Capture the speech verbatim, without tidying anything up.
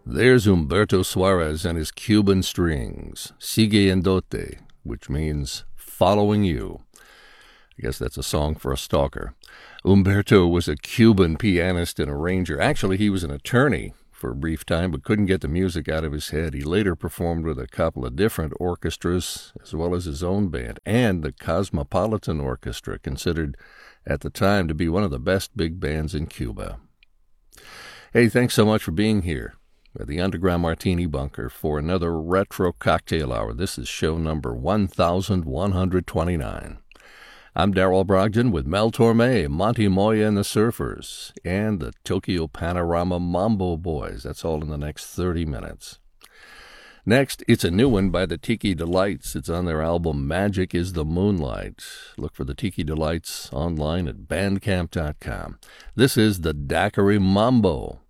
There's Humberto Suarez and his Cuban strings, Siguiéndote, which means following you. I guess that's a song for a stalker. Humberto was a Cuban pianist and arranger. Actually, he was an attorney for a brief time, but couldn't get the music out of his head. He later performed with a couple of different orchestras, as well as his own band, and the Cosmopolitan Orchestra, considered at the time to be one of the best big bands in Cuba. Hey, thanks so much for being here at the Underground Martini Bunker for another Retro Cocktail Hour. This is show number one thousand one hundred twenty-nine. I'm Darrell Brogdon with Mel Torme, Monty Moya and the Surfers, and the Tokyo Panorama Mambo Boys. That's all in the next thirty minutes. Next, it's a new one by the Tiki Delights. It's on their album Magic is the Moonlight. Look for the Tiki Delights online at bandcamp dot com. This is the Daiquiri Mambo.